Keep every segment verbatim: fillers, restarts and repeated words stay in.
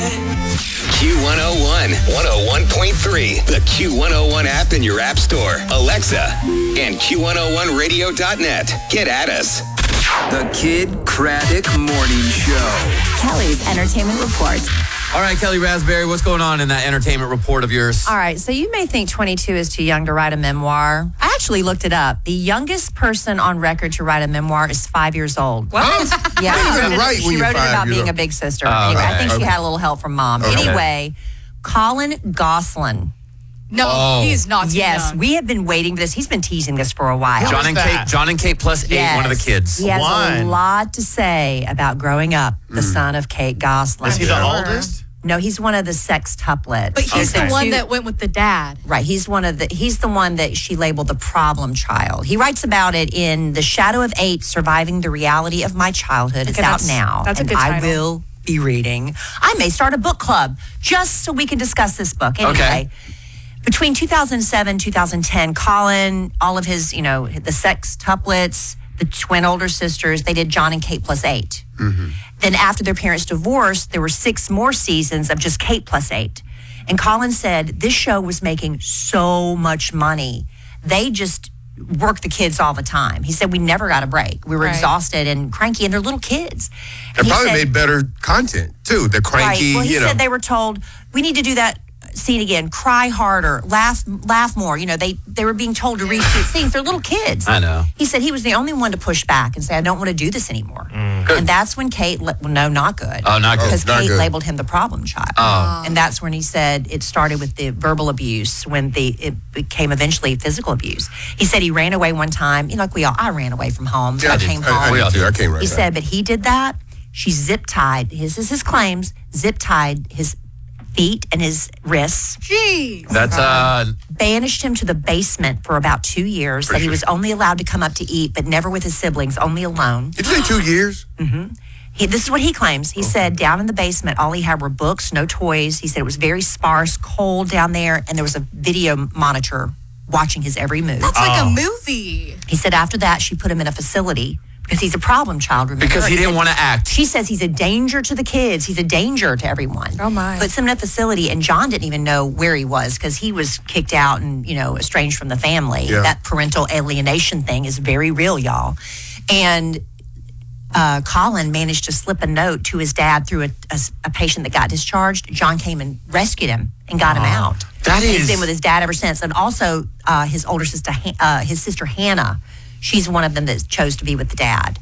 Q one oh one, one oh one point three, the Q one oh one app in your app store, Alexa, and Q one oh one radio dot net. Get at us. The Kid Craddock Morning Show. Kelly's Entertainment Report. All right, Kelly Raspberry, what's going on in that entertainment report of yours? All right, so you may think twenty-two is too young to write a memoir. I actually looked it up. The youngest person on record to write a memoir is five years old. What? Yeah, You she don't wrote even it, write she when you're wrote it five about years being old. a big sister. Oh, anyway, I okay. think she Okay. had a little help from mom. Okay. Anyway, Colin Gosselin. No, Oh. he's not too Yes, young. we have been waiting for this. He's been teasing this for a while. John and is Kate, that? John and Kate plus eight, Yes. one of the kids. He has a One. lot to say about growing up, the son of Kate Gosselin. Is he the Sure. oldest? No, he's one of the sextuplets. But he's Okay. the one Two- that went with the dad. Right, he's one of the he's the one that she labeled the problem child. He writes about it in The Shadow of Eight, Surviving the Reality of My Childhood. It's Okay, out that's- now. that's a and good I title. will be reading. I may start a book club just so we can discuss this book. Anyway. Okay. Between two thousand seven, two thousand ten, Colin, all of his, you know, the sextuplets, the twin older sisters, they did John and Kate plus eight. Then after their parents divorced, there were six more seasons of just Kate plus eight. And Colin said this show was making so much money. They just worked the kids all the time. He said we never got a break. We were Right. exhausted and cranky, and they're little kids. They And he probably said- made better content, too. The cranky, Right. Well, he you know. said they were told we need to do that scene again. Cry harder, laugh, laugh more. You know, they they were being told to reshoot scenes. They're little kids. I know. He said he was the only one to push back and say, "I don't want to do this anymore." And that's when Kate, le- well, no, not good. Oh, not good. Because Not Kate good. labeled him the problem child. Oh. And that's when he said it started with the verbal abuse. When the it became eventually physical abuse. He said he ran away one time. You know, like we all, I ran away from home. Yeah, I I did. came I- I home. did all too. did. I came right He back. said, but he did that. She zip tied. His is his claims. Zip tied his feet and his wrists. Jeez. That's, uh, Banished him to the basement for about two years. That he was only allowed to come up to eat, but never with his siblings, only alone. Did you say two years? He, this is what he claims. He said down in the basement, all he had were books, no toys. He said it was very sparse, cold down there, and there was a video monitor watching his every move. That's like a movie. He said after that, she put him in a facility because he's a problem child, remember? because he didn't said- want to act. She says he's a danger to the kids. He's a danger to everyone. Oh, my. Puts him in a facility, and John didn't even know where he was because he was kicked out and, you know, estranged from the family. Yeah. That parental alienation thing is very real, y'all. And uh, Colin managed to slip a note to his dad through a, a, a patient that got discharged. John came and rescued him and got him out. That And He's is- been with his dad ever since. And also uh, his older sister, Han- uh, his sister Hannah, she's one of them that chose to be with the dad.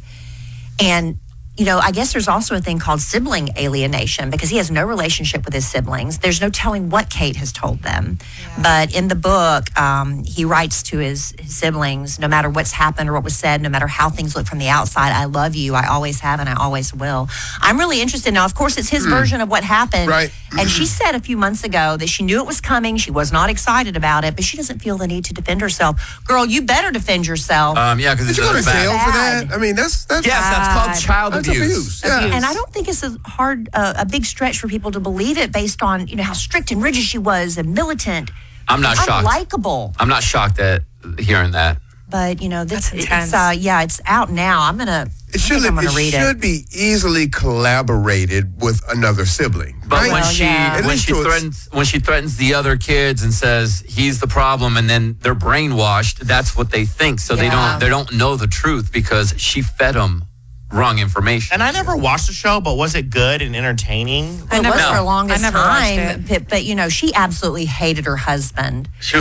And, you know, I guess there's also a thing called sibling alienation because he has no relationship with his siblings. There's no telling what Kate has told them. But in the book, um, he writes to his, his siblings, no matter what's happened or what was said, no matter how things look from the outside, I love you. I always have and I always will. I'm really interested now. Of course, it's his version of what happened. Right. And she said a few months ago that she knew it was coming. She was not excited about it, but she doesn't feel the need to defend herself. Girl, you better defend yourself. Um, yeah, because Did it's you go to other jail bad. for that? I mean, that's that's Yes, that's called child that's abuse. abuse. Yeah. And I don't think it's a hard, uh, a big stretch for people to believe it based on, you know, how strict and rigid she was and militant. I'm not shocked. Unlikable. I'm not shocked at hearing that. But, you know, this, That's it's, intense. uh, yeah, it's out now. I'm going to, It should, I'm it going to read should it. be easily collaborated with another sibling. But right? when Well, she yeah. At when least she to a- threatens when she threatens the other kids and says he's the problem, and then they're brainwashed, that's what they think. So they Yeah. don't they don't know the truth because she fed them wrong information. And I never watched the show, but was it good and entertaining? It never- was for the No. longest I never watched time. it. But, but, you know, she absolutely hated her husband. She